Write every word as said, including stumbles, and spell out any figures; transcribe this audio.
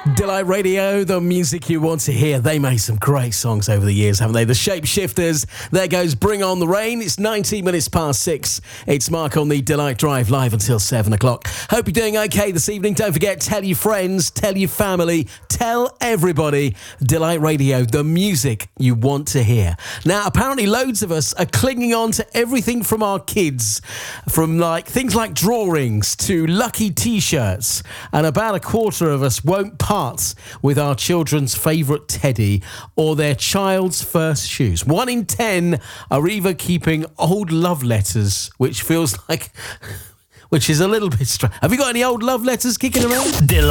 Delight Radio, the music you want to hear. They made some great songs over the years, haven't they? The Shapeshifters. There goes Bring On the Rain. It's nineteen minutes past six. It's Mark on the Delight Drive, live until seven o'clock. Hope you're doing okay this evening. Don't forget, tell your friends, tell your family, tell everybody. Delight Radio, the music you want to hear. Now, apparently loads of us are clinging on to everything from our kids, from like things like drawings to lucky T-shirts, and about a quarter of us won't part with our children's favourite teddy or their child's first shoes. One in ten are either keeping old love letters, which feels like, which is a little bit strange. Have you got any old love letters kicking around?